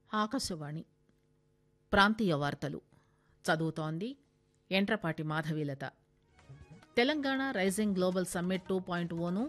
ఆకాశవాణి ప్రాంతీయ వార్తలు చదువుతోంది Entrapati Madhavilatha. Telangana rising global summit 2.0ను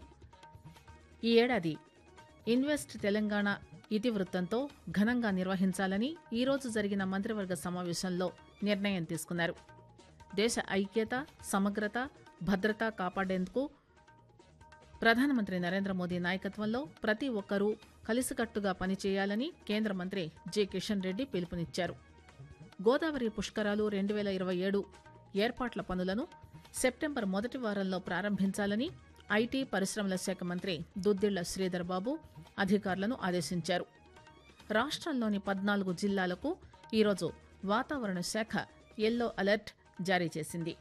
ఈ ఏడాది ఇన్వెస్ట్ తెలంగాణ ఇతివృత్తంతో ఘనంగా నిర్వహించాలని ఈరోజు జరిగిన మంత్రివర్గ సమావేశంలో నిర్ణయం తీసుకున్నారు. దేశ ఐక్యత, సమగ్రత, భద్రత కాపాడేందుకు ప్రధానమంత్రి నరేంద్ర మోదీ నాయకత్వంలో ప్రతి ఒక్కరూ కలిసికట్టుగా పనిచేయాలని కేంద్ర మంత్రి జి కిషన్ రెడ్డి పిలుపునిచ్చారు. గోదావరి పుష్కరాలు 2027 ఏర్పాట్ల పనులను సెప్టెంబర్ మొదటి వారంలో ప్రారంభించాలని ఐటీ, పరిశ్రమల శాఖ మంత్రి దుద్దిళ్ల శ్రీధర్ బాబు అధికారులను ఆదేశించారు. రాష్ట్రంలోని 14 జిల్లాలకు ఈరోజు వాతావరణ శాఖ యెల్లో అలర్ట్ జారీ చేసింది.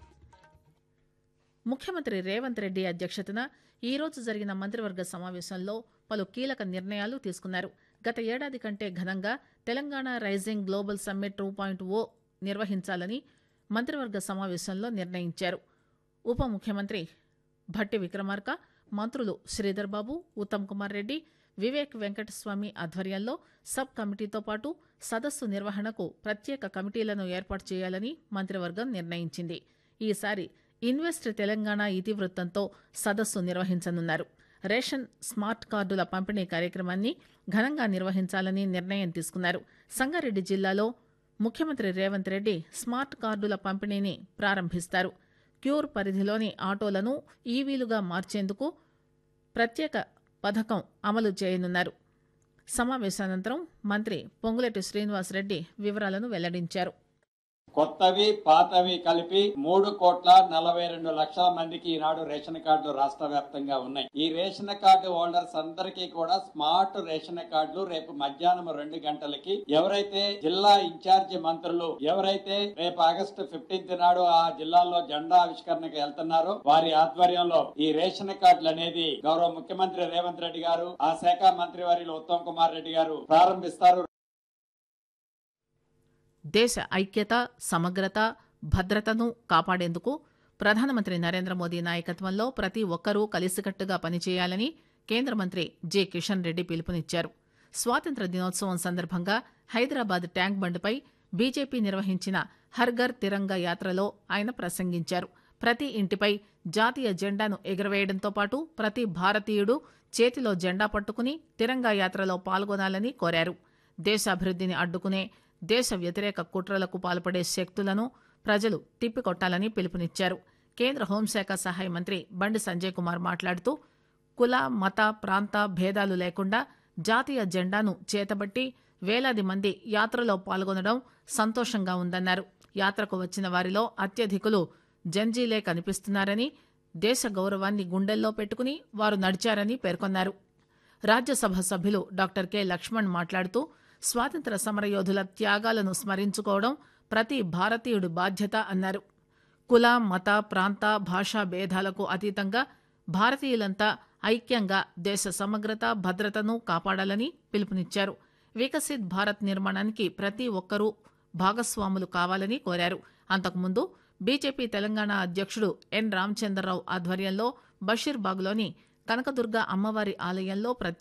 ముఖ్యమంత్రి రేవంత్ రెడ్డి అధ్యక్షతన ఈరోజు జరిగిన మంత్రివర్గ సమావేశంలో పలు కీలక నిర్ణయాలు తీసుకున్నారు. గత ఏడాది కంటే ఘనంగా తెలంగాణ రైజింగ్ గ్లోబల్ సమ్మిట్ 2.0 నిర్వహించాలని మంత్రివర్గ సమావేశంలో నిర్ణయించారు. ఉప ముఖ్యమంత్రి భట్టి విక్రమార్క, మంత్రులు శ్రీధర్ బాబు, ఉత్తమ్ కుమార్ రెడ్డి, వివేక్ వెంకటస్వామి ఆధ్వర్యంలో సబ్ కమిటీతో పాటు సదస్సు నిర్వహణకు ప్రత్యేక కమిటీలను ఏర్పాటు చేయాలని మంత్రివర్గం నిర్ణయించింది. ఈసారి ఇన్వెస్ట్ తెలంగాణ ఇతివృత్తంతో సదస్సు నిర్వహించనున్నారు. రేషన్ స్మార్ట్ కార్డుల పంపిణీ కార్యక్రమాన్ని ఘనంగా నిర్వహించాలని నిర్ణయం తీసుకున్నారు. సంగారెడ్డి జిల్లాలో ముఖ్యమంత్రి రేవంత్ రెడ్డి స్మార్ట్ కార్డుల పంపిణీని ప్రారంభిస్తారు. క్యూర్ పరిధిలోని ఆటోలను ఈవీలుగా మార్చేందుకు ప్రత్యేక పథకం అమలు చేయనున్నారు. సమావేశానంతరం మంత్రి పొంగులేటి శ్రీనివాసరెడ్డి వివరాలను వెల్లడించారు. కొత్తవి పాతవి కలిపి 3,42,00,000 మందికి ఈనాడు రేషన్ కార్డులు రాష్ట్ర వ్యాప్తంగా ఉన్నాయి. ఈ రేషన్ కార్డు హోల్డర్స్ అందరికీ కూడా స్మార్ట్ రేషన్ కార్డులు రేపు మధ్యాహ్నం 2 గంటలకి ఎవరైతే జిల్లా ఇన్ఛార్జి మంత్రులు ఎవరైతే రేపు ఆగస్టు 15 నాడు ఆ జిల్లాల్లో జెండా ఆవిష్కరణకు వెళ్తున్నారో వారి ఆధ్వర్యంలో ఈ రేషన్ కార్డులు అనేది గౌరవ ముఖ్యమంత్రి రేవంత్ రెడ్డి గారు, ఆ శాఖ మంత్రి వర్యులు ఉత్తమ్ కుమార్ రెడ్డి గారు ప్రారంభిస్తారు. దేశ ఐక్యత, సమగ్రత, భద్రతను కాపాడేందుకు ప్రధానమంత్రి నరేంద్ర మోదీ నాయకత్వంలో ప్రతి ఒక్కరూ కలిసికట్టుగా పనిచేయాలని కేంద్ర మంత్రి జి కిషన్ రెడ్డి పిలుపునిచ్చారు. స్వాతంత్ర దినోత్సవం సందర్భంగా హైదరాబాద్ ట్యాంక్ బండ్పై బీజేపీ నిర్వహించిన హర్ఘర్ తిరంగా యాత్రలో ఆయన ప్రసంగించారు. ప్రతి ఇంటిపై జాతీయ జెండాను ఎగురవేయడంతో పాటు ప్రతి భారతీయుడు చేతిలో జెండా పట్టుకుని తిరంగా యాత్రలో పాల్గొనాలని కోరారు. దేశాభివృద్ధిని అడ్డుకునే దేశ వ్యతిరేక కుట్రలకు పాల్పడే శక్తులను ప్రజలు తిప్పికొట్టాలని పిలుపునిచ్చారు. కేంద్ర హోంశాఖ సహాయ మంత్రి బండి సంజయ్ కుమార్ మాట్లాడుతూ కుల, మత, ప్రాంత భేదాలు లేకుండా జాతీయ జెండాను చేతబట్టి వేలాది మంది యాత్రలో పాల్గొనడం సంతోషంగా ఉందన్నారు. యాత్రకు వచ్చిన వారిలో అత్యధికులు జంజీలే కనిపిస్తున్నారని, దేశ గౌరవాన్ని గుండెల్లో పెట్టుకుని వారు నడిచారని పేర్కొన్నారు. రాజ్యసభ సభ్యులు డాక్టర్ కె లక్ష్మణ్ మాట్లాడుతూ స్వాతంత్ర సమరయోధుల త్యాగాలను స్మరించుకోవడం ప్రతి భారతీయుడి బాధ్యత అన్నారు. కుల, మత, ప్రాంత, భాషా భేదాలకు అతీతంగా భారతీయులంతా ఐక్యంగా దేశ సమగ్రత, భద్రతను కాపాడాలని పిలుపునిచ్చారు. వికసిత్ భారత్ నిర్మాణానికి ప్రతి ఒక్కరూ భాగస్వాములు కావాలని కోరారు. అంతకుముందు బీజేపీ తెలంగాణ అధ్యక్షుడు ఎన్ రామచంద్రరావు ఆధ్వర్యంలో బషీర్బాగ్లోని కనకదుర్గ అమ్మవారి ఆలయంలో